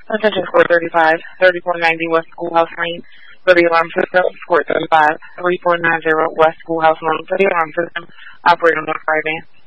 Attention Score 35, 3490 West Schoolhouse Lane for the alarm system. Score 35, 3490 West Schoolhouse Lane for the alarm system. Operator on Friday.